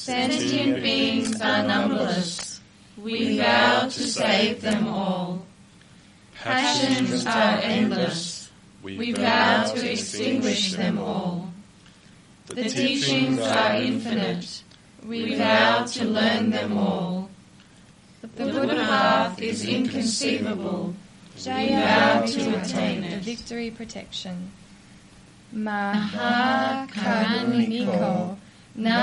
Sentient beings are numberless. We vow to save them all. Passions are endless. We vow to extinguish them all. The teachings are infinite. We vow to learn them all. The Buddha path is inconceivable. We vow to attain it. The victory protection. Maha Karuniko